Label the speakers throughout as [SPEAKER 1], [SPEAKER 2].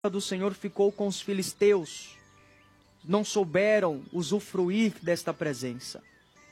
[SPEAKER 1] do Senhor ficou com os filisteus. Não souberam usufruir desta presença.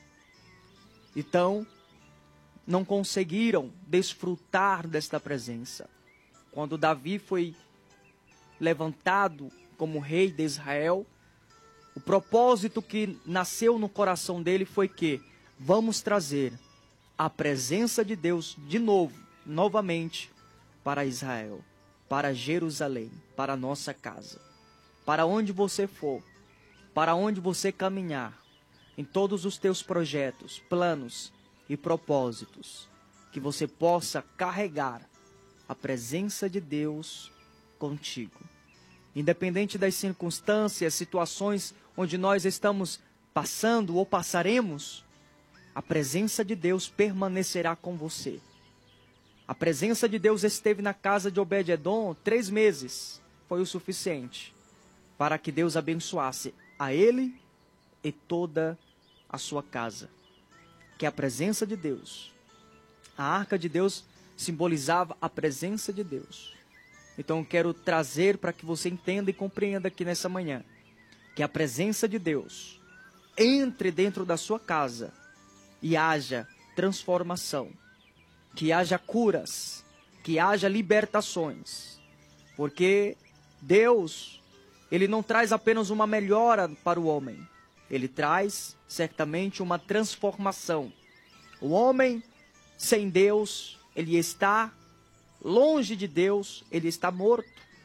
[SPEAKER 1] Então, não conseguiram desfrutar desta presença. Quando Davi foi levantado como rei de Israel, o propósito que nasceu no coração dele foi que vamos trazer a presença de Deus de novo, novamente, para Israel, para Jerusalém, para a nossa casa. Para onde você for, para onde você caminhar, em todos os teus projetos, planos e propósitos, que você possa carregar a presença de Deus contigo. Independente das circunstâncias, situações onde nós estamos passando ou passaremos, a presença de Deus permanecerá com você. A presença de Deus esteve na casa de Obed-edom 3 meses. Foi o suficiente para que Deus abençoasse a ele e toda a sua casa. Que a presença de Deus, a arca de Deus simbolizava a presença de Deus. Então eu quero trazer para que você entenda e compreenda aqui nessa manhã, que a presença de Deus entre dentro da sua casa e haja transformação, que haja curas, que haja libertações. Porque Deus, Ele não traz apenas uma melhora para o homem, Ele traz certamente uma transformação. O homem sem Deus, ele está longe de Deus, ele está morto.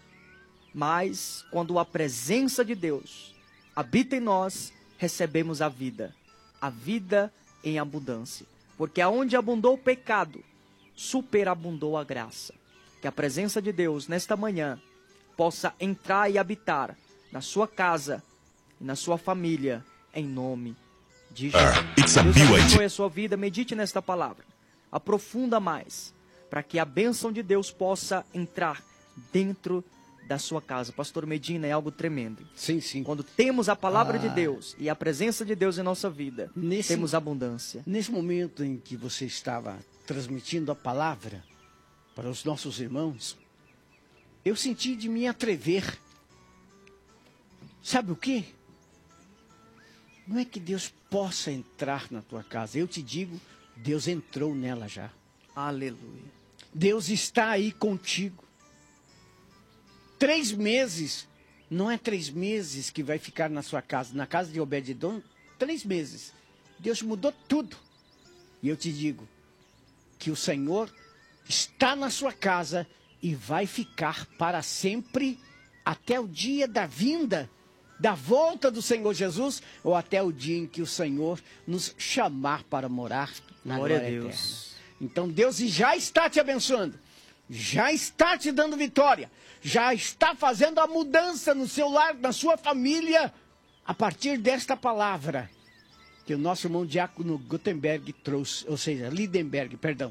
[SPEAKER 1] Mas quando a presença de Deus habita em nós, recebemos a vida em abundância. Porque aonde abundou o pecado, superabundou a graça. Que a presença de Deus nesta manhã possa entrar e habitar na sua casa e na sua família, em nome de Jesus. Deus abençoe a sua vida, medite nesta palavra, aprofunda mais, para que a bênção de Deus possa entrar dentro da sua casa. Pastor Medina, é algo tremendo.
[SPEAKER 2] Sim, sim.
[SPEAKER 1] Quando temos a palavra de Deus e a presença de Deus em nossa vida, temos abundância.
[SPEAKER 2] Nesse momento em que você estava transmitindo a palavra para os nossos irmãos, eu senti de me atrever. Sabe o quê? Não é que Deus possa entrar na tua casa. Eu te digo, Deus entrou nela já.
[SPEAKER 1] Aleluia.
[SPEAKER 2] Deus está aí contigo. 3 meses, não é 3 meses que vai ficar na sua casa. Na casa de Obed-edom, 3 meses. Deus mudou tudo. E eu te digo que o Senhor está na sua casa e vai ficar para sempre até o dia da vinda, da volta do Senhor Jesus, ou até o dia em que o Senhor nos chamar para morar na glória eterna. Então Deus já está te abençoando, já está te dando vitória, já está fazendo a mudança no seu lar, na sua família, a partir desta palavra que o nosso irmão Diácono Gutenberg trouxe, ou seja, Lindenberg, perdão.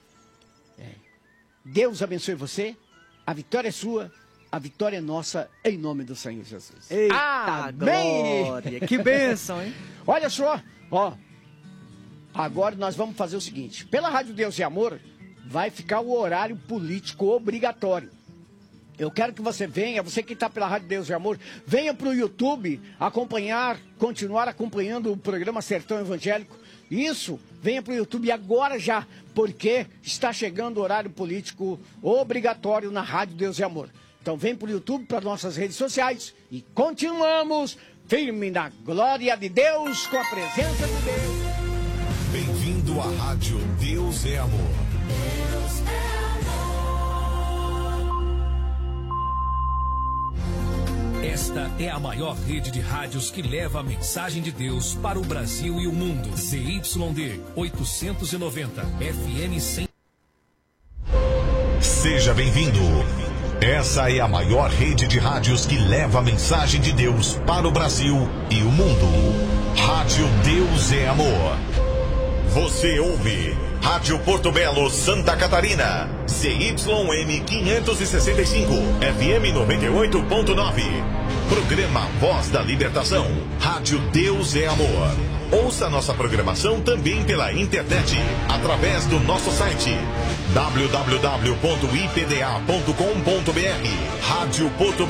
[SPEAKER 2] Deus abençoe você, a vitória é sua, a vitória é nossa, em nome do Senhor Jesus.
[SPEAKER 1] Eita, amém! Glória! Que bênção, hein?
[SPEAKER 2] Olha só, ó, agora nós vamos fazer o seguinte, pela Rádio Deus e Amor, vai ficar o horário político obrigatório. Eu quero que você venha, você que está pela Rádio Deus e Amor, venha para o YouTube acompanhar, continuar acompanhando o programa Sertão Evangélico. Isso, venha para o YouTube agora já, porque está chegando o horário político obrigatório na Rádio Deus e Amor. Então vem para o YouTube, para nossas redes sociais e continuamos firme na glória de Deus, com a presença de Deus.
[SPEAKER 3] Bem-vindo à Rádio Deus é Amor.
[SPEAKER 4] Deus é
[SPEAKER 5] Esta é a maior rede de rádios que leva a mensagem de Deus para o Brasil e o mundo. ZYD 890 FM 100.
[SPEAKER 3] Seja bem-vindo. Essa é a maior rede de rádios que leva a mensagem de Deus para o Brasil e o mundo. Rádio Deus é Amor. Você ouve Rádio Porto Belo, Santa Catarina. ZYM 565, FM 98.9. Programa Voz da Libertação. Rádio Deus é Amor. Ouça nossa programação também pela internet, através do nosso site www.ipda.com.br. Rádio